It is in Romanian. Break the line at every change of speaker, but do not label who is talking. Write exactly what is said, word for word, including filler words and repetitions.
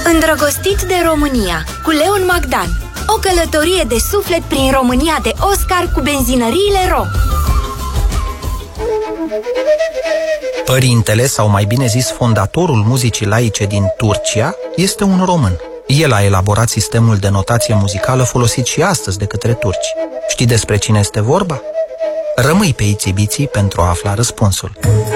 Îndrăgostit de România, cu Leon Magdan. O călătorie de suflet prin România de Oscar cu benzinăriile Ro.
Părintele, sau mai bine zis fondatorul muzicii laice din Turcia, este un român. El a elaborat sistemul de notație muzicală folosit și astăzi de către turci. Știi despre cine este vorba? Rămâi pe Itsy Bitsy pentru a afla răspunsul.